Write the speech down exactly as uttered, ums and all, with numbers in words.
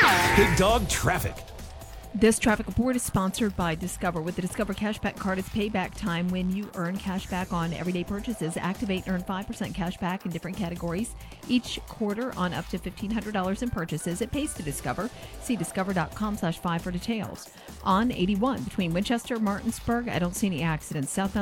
Big Dog Traffic. This traffic report is sponsored by Discover. With the Discover Cashback Card, it's payback time when you earn cash back on everyday purchases. Activate and earn five percent cash back in different categories each quarter on up to fifteen hundred dollars in purchases. It pays to Discover. See discover.com slash five for details. On eighty-one between Winchester and Martinsburg, I don't see any accidents. Southbound